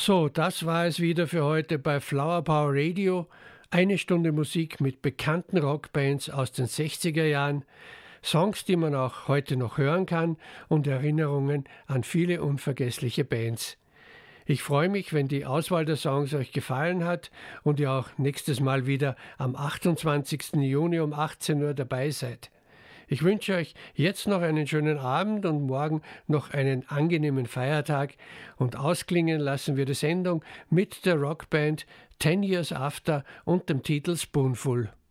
So, das war es wieder für heute bei Flower Power Radio. Eine Stunde Musik mit bekannten Rockbands aus den 60er Jahren, Songs, die man auch heute noch hören kann und Erinnerungen an viele unvergessliche Bands. Ich freue mich, wenn die Auswahl der Songs euch gefallen hat und ihr auch nächstes Mal wieder am 28. Juni um 18 Uhr dabei seid. Ich wünsche euch jetzt noch einen schönen Abend und morgen noch einen angenehmen Feiertag und ausklingen lassen wir die Sendung mit der Rockband 10 Years After und dem Titel Spoonful.